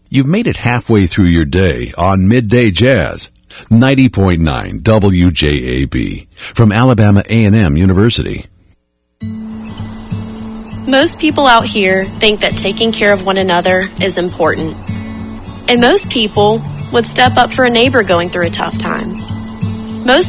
You've made it halfway through your day on Midday Jazz, 90.9 WJAB from Alabama A&M University. Most people out here think that taking care of one another is important. And most people would step up for a neighbor going through a tough time.